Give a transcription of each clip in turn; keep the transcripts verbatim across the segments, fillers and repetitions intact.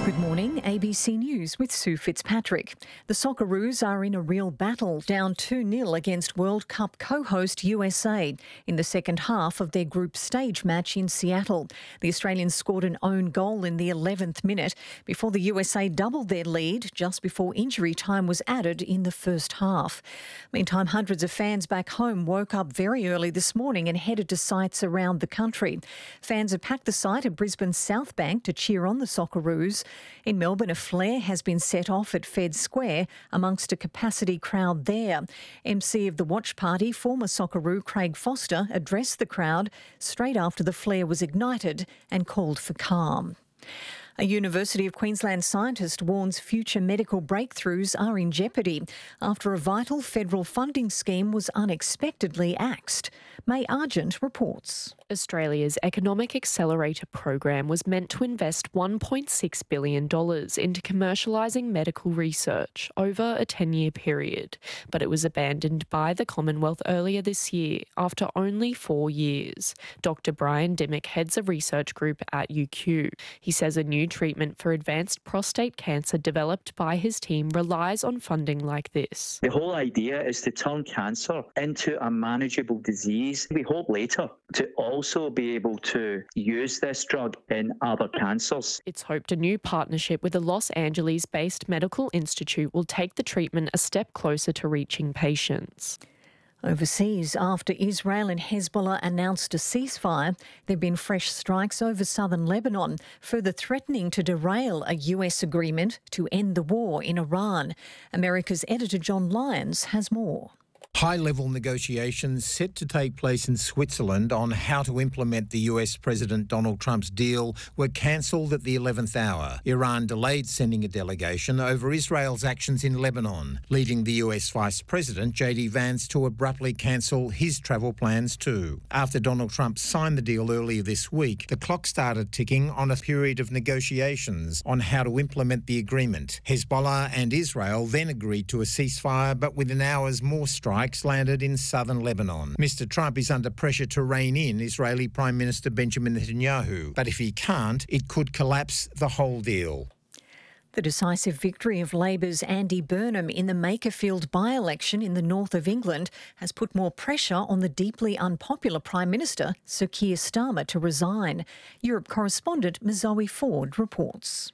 Good morning, A B C News with Sue Fitzpatrick. The Socceroos are in a real battle, down two nil against World Cup co-host U S A in the second half of their group stage match in Seattle. The Australians scored an own goal in the eleventh minute before the U S A doubled their lead just before injury time was added in the first half. Meantime, hundreds of fans back home woke up very early this morning and headed to sites around the country. Fans have packed the site at Brisbane's South Bank to cheer on the Socceroos. In Melbourne, a flare has been set off at Fed Square amongst a capacity crowd there. M C of the watch party, former Socceroo Craig Foster, addressed the crowd straight after the flare was ignited and called for calm. A University of Queensland scientist warns future medical breakthroughs are in jeopardy after a vital federal funding scheme was unexpectedly axed. May Argent reports. Australia's Economic Accelerator program was meant to invest one point six billion dollars into commercialising medical research over a ten-year period, but it was abandoned by the Commonwealth earlier this year after only four years. Doctor Brian Dimmock heads a research group at U Q. He says a new treatment for advanced prostate cancer developed by his team relies on funding like this. The whole idea is to turn cancer into a manageable disease. We hope later to also be able to use this drug in other cancers. It's hoped a new partnership with a Los Angeles-based medical institute will take the treatment a step closer to reaching patients. Overseas, after Israel and Hezbollah announced a ceasefire, there have been fresh strikes over southern Lebanon, further threatening to derail a U S agreement to end the war in Iran. America's editor John Lyons has more. High-level negotiations set to take place in Switzerland on how to implement the U S President Donald Trump's deal were cancelled at the eleventh hour. Iran delayed sending a delegation over Israel's actions in Lebanon, leading the U S Vice President J D Vance to abruptly cancel his travel plans too. After Donald Trump signed the deal earlier this week, the clock started ticking on a period of negotiations on how to implement the agreement. Hezbollah and Israel then agreed to a ceasefire, but within hours more strikes landed in southern Lebanon. Mister Trump is under pressure to rein in Israeli Prime Minister Benjamin Netanyahu, but if he can't, it could collapse the whole deal. The decisive victory of Labor's Andy Burnham in the Makerfield by-election in the north of England has put more pressure on the deeply unpopular Prime Minister, Sir Keir Starmer, to resign. Europe correspondent Zoe Ford reports.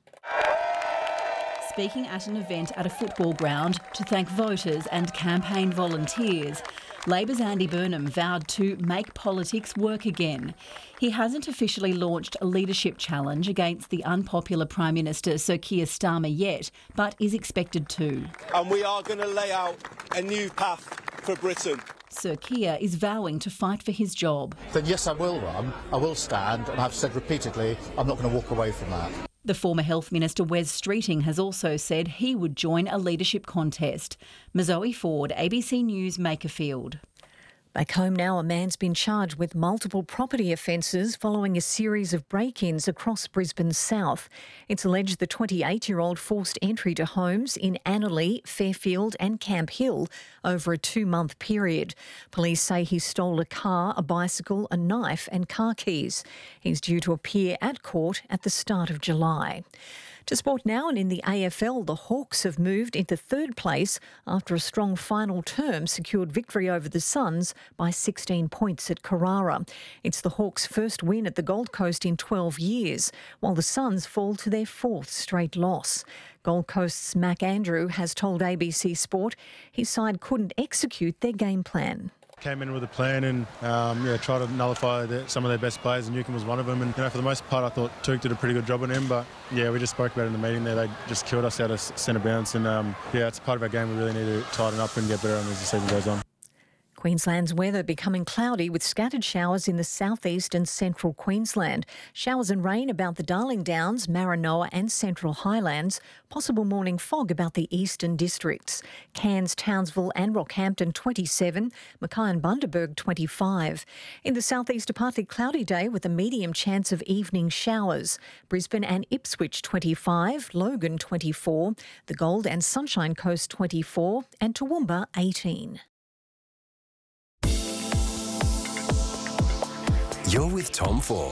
Speaking at an event at a football ground to thank voters and campaign volunteers, Labor's Andy Burnham vowed to make politics work again. He hasn't officially launched a leadership challenge against the unpopular Prime Minister Sir Keir Starmer yet, but is expected to. And we are going to lay out a new path for Britain. Sir Keir is vowing to fight for his job. Then yes, I will run, I will stand, and I've said repeatedly I'm not going to walk away from that. The former Health Minister Wes Streeting has also said he would join a leadership contest. Zoe Ford, A B C News, Makerfield. Back home now, a man's been charged with multiple property offences following a series of break-ins across Brisbane's south. It's alleged the twenty-eight-year-old forced entry to homes in Annerley, Fairfield and Camp Hill over a two-month period. Police say he stole a car, a bicycle, a knife and car keys. He's due to appear at court at the start of July. To sport now, and in the A F L, the Hawks have moved into third place after a strong final term secured victory over the Suns by sixteen points at Carrara. It's the Hawks' first win at the Gold Coast in twelve years, while the Suns fall to their fourth straight loss. Gold Coast's Mac Andrew has told A B C Sport his side couldn't execute their game plan. Came in with a plan and um, yeah, tried to nullify the, some of their best players, and Newcombe was one of them. And you know, for the most part, I thought Took did a pretty good job on him. But yeah, we just spoke about it in the meeting there. They just killed us out of centre bounce, and um, yeah, it's part of our game. We really need to tighten up and get better as the season goes on. Queensland's weather becoming cloudy with scattered showers in the southeast and central Queensland. Showers and rain about the Darling Downs, Maranoa and Central Highlands. Possible morning fog about the eastern districts. Cairns, Townsville and Rockhampton twenty-seven, Mackay and Bundaberg twenty-five. In the southeast, a partly cloudy day with a medium chance of evening showers. Brisbane and Ipswich twenty-five, Logan twenty-four, the Gold and Sunshine Coast twenty-four and Toowoomba eighteen. You're with Tom Ford.